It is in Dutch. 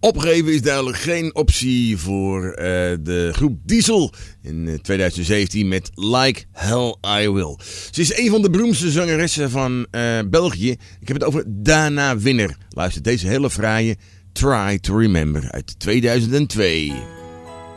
Opgeven is duidelijk geen optie voor de groep Diesel in 2017 met Like Hell I Will. Ze is een van de beroemdste zangeressen van België. Ik heb het over Dana Winner. Luister deze hele fraaie Try to Remember uit 2002.